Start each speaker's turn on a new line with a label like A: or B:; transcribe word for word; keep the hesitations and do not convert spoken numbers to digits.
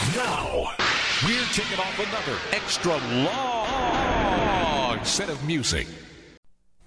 A: Now, we're taking off another extra long set of music.